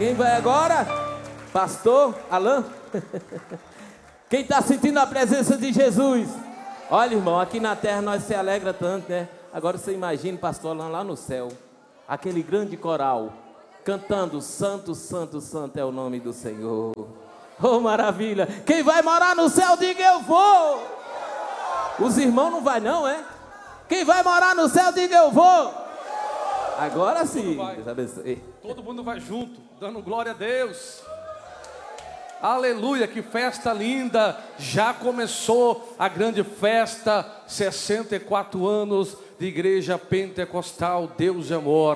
Quem vai agora? Pastor Alain? Quem está sentindo a presença de Jesus? Olha, irmão, aqui na terra nós se alegra tanto, né? Agora você imagina o pastor Alain lá no céu, aquele grande coral, cantando Santo, Santo, Santo é o nome do Senhor. Oh, maravilha! Quem vai morar no céu, diga eu vou! Os irmãos não vai não, é? Quem vai morar no céu, diga eu vou! Agora sim, Deus abençoe. Todo mundo vai junto, dando glória a Deus. Aleluia, que festa linda. Já começou a grande festa, 64 anos de Igreja Pentecostal Deus de Amor.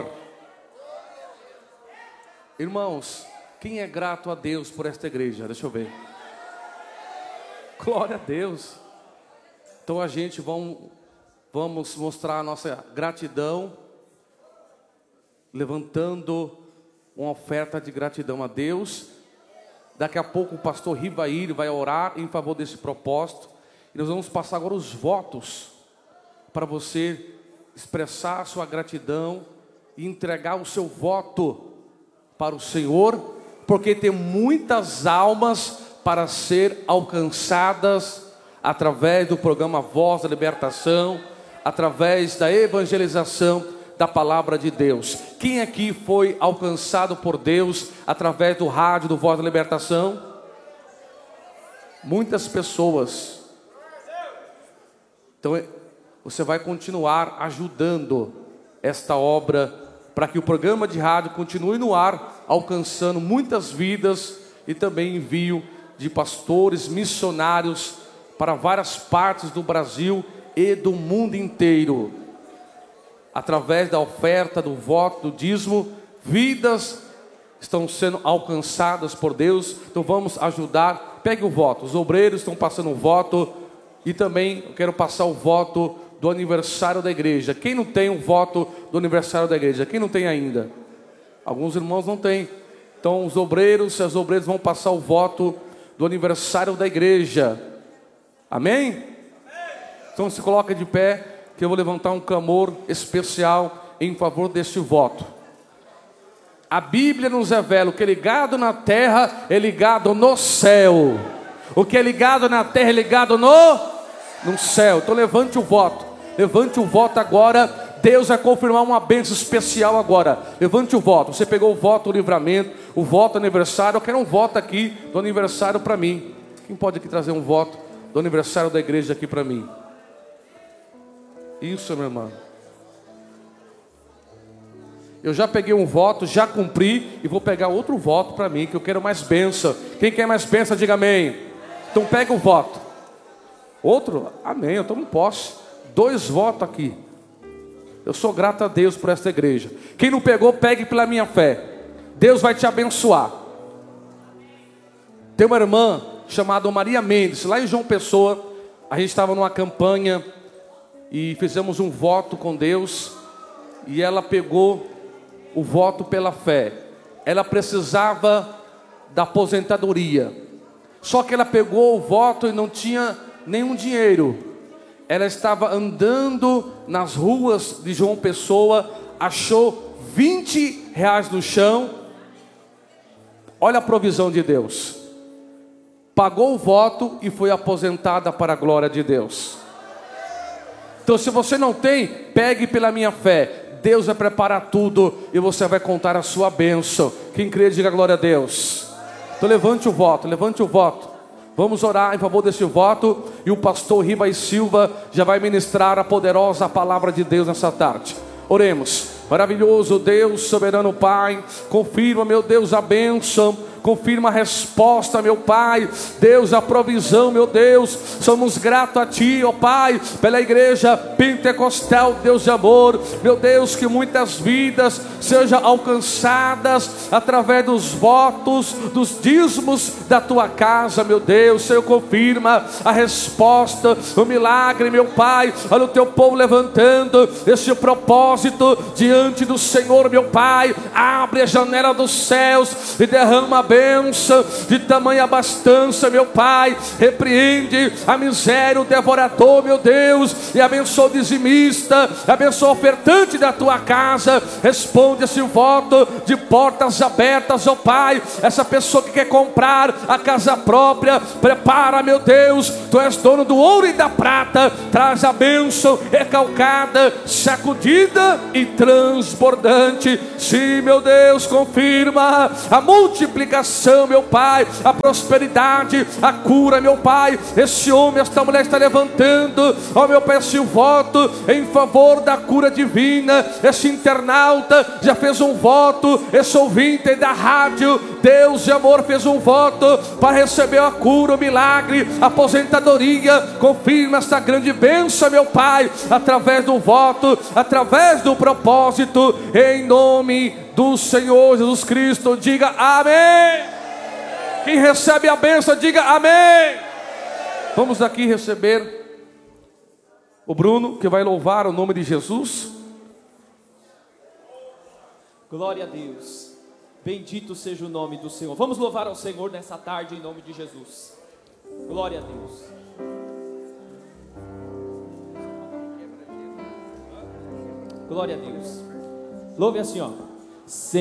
Irmãos, quem é grato a Deus por esta igreja? Deixa eu ver. Glória a Deus. Então a gente vamos mostrar a nossa gratidão, levantando uma oferta de gratidão a Deus. Daqui a pouco o pastor Rivair vai orar em favor desse propósito. E nós vamos passar agora os votos para você expressar a sua gratidão e entregar o seu voto para o Senhor, porque tem muitas almas para ser alcançadas através do programa Voz da Libertação, através da evangelização da palavra de Deus. Quem aqui foi alcançado por Deus através do rádio do Voz da Libertação? Muitas pessoas. Então você vai continuar ajudando esta obra para que o programa de rádio continue no ar, alcançando muitas vidas e também envio de pastores missionários para várias partes do Brasil e do mundo inteiro. Através da oferta, do voto, do dízimo, vidas estão sendo alcançadas por Deus. Então vamos ajudar. Pegue o voto. Os obreiros estão passando o voto. E também eu quero passar o voto do aniversário da igreja. Quem não tem o voto do aniversário da igreja? Quem não tem ainda? Alguns irmãos não têm. Então os obreiros e as obreiras vão passar o voto do aniversário da igreja. Amém? Então se coloca de pé, que eu vou levantar um clamor especial em favor deste voto. A Bíblia nos revela: o que é ligado na terra é ligado no céu. O que é ligado na terra é ligado no céu. Então levante o voto. Levante o voto agora. Deus vai confirmar uma bênção especial agora. Levante o voto. Você pegou o voto do livramento, o voto do aniversário. Eu quero um voto aqui do aniversário para mim. Quem pode aqui trazer um voto do aniversário da igreja aqui para mim? Isso, minha irmã. Eu já peguei um voto, já cumpri, e vou pegar outro voto para mim, que eu quero mais bênção. Quem quer mais bênção, diga amém. Então pega o voto. Outro? Amém, eu tomo posse. 2 votos aqui. Eu sou grato a Deus por esta igreja. Quem não pegou, pegue pela minha fé. Deus vai te abençoar. Tem uma irmã chamada Maria Mendes, lá em João Pessoa. A gente estava numa campanha e fizemos um voto com Deus, e ela pegou o voto pela fé. Ela precisava da aposentadoria, só que ela pegou o voto e não tinha nenhum dinheiro. Ela estava andando nas ruas de João Pessoa, achou R$20 no chão. Olha a provisão de Deus. Pagou o voto e foi aposentada para a glória de Deus. Então se você não tem, pegue pela minha fé. Deus vai preparar tudo e você vai contar a sua bênção. Quem crê, diga glória a Deus. Então levante o voto, levante o voto. Vamos orar em favor desse voto. E o pastor Riva e Silva já vai ministrar a poderosa palavra de Deus nessa tarde. Oremos. Maravilhoso Deus, soberano Pai, confirma, meu Deus, a bênção, confirma a resposta, meu Pai. Deus, a provisão, meu Deus. Somos gratos a Ti, ó Pai, pela igreja pentecostal, Deus de amor. Meu Deus, que muitas vidas sejam alcançadas através dos votos, dos dízimos da Tua casa, meu Deus. Senhor, confirma a resposta, o milagre, meu Pai. Olha o Teu povo levantando esse propósito diante do Senhor, meu Pai. Abre a janela dos céus e derrama a bênção bênção, de tamanha abastança, meu Pai. Repreende a miséria, o devorador, meu Deus, e abençoa o dizimista, abençoa o ofertante da tua casa. Responde esse voto de portas abertas, ó Pai. Essa pessoa que quer comprar a casa própria, prepara, meu Deus, tu és dono do ouro e da prata. Traz a bênção recalcada, sacudida e transbordante. Sim, meu Deus, confirma a multiplicação, meu Pai, a prosperidade, a cura, meu Pai. Esse homem, esta mulher está levantando, ó meu Pai, esse voto em favor da cura divina. Esse internauta já fez um voto, esse ouvinte da rádio Deus de Amor fez um voto para receber a cura, o milagre, a aposentadoria. Confirma esta grande bênção, meu Pai, através do voto, através do propósito, em nome do Senhor Jesus Cristo. Diga amém. Quem recebe a bênção, diga amém. Vamos aqui receber o Bruno, que vai louvar o nome de Jesus. Glória a Deus. Bendito seja o nome do Senhor. Vamos louvar ao Senhor nessa tarde em nome de Jesus. Glória a Deus. Glória a Deus. Louve assim, ó.